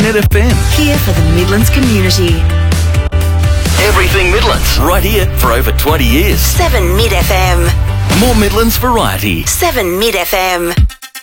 Mid FM. Here for the Midlands community. Everything Midlands, right here for over 20 years. 7 Mid FM. More Midlands variety. 7 Mid FM.